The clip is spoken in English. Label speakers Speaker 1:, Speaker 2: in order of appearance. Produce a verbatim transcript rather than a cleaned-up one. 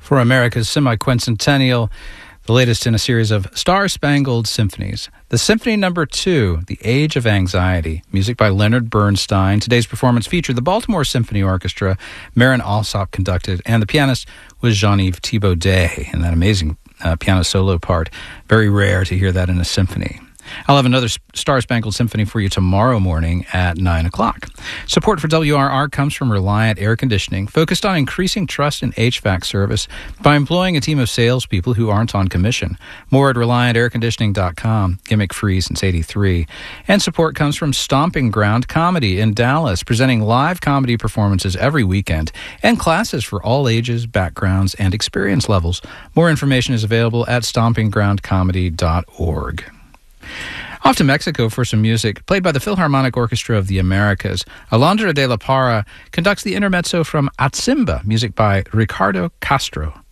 Speaker 1: for America's semi-quincentennial, the latest in a series of Star-Spangled Symphonies. The Symphony Number Two, The Age of Anxiety, music by Leonard Bernstein. Today's performance featured the Baltimore Symphony Orchestra, Marin Alsop conducted, and the pianist was Jean-Yves Thibaudet in that amazing uh, piano solo part. Very rare to hear that in a symphony. I'll have another Star-Spangled Symphony for you tomorrow morning at nine o'clock. Support for W R R comes from Reliant Air Conditioning, focused on increasing trust in H V A C service by employing a team of salespeople who aren't on commission. More at reliant air conditioning dot com, gimmick free since eighty-three. And support comes from Stomping Ground Comedy in Dallas, presenting live comedy performances every weekend and classes for all ages, backgrounds, and experience levels. More information is available at stomping ground comedy dot org. Off to Mexico for some music, played by the Philharmonic Orchestra of the Americas. Alondra de la Parra conducts the intermezzo from Atzimba, music by Ricardo Castro.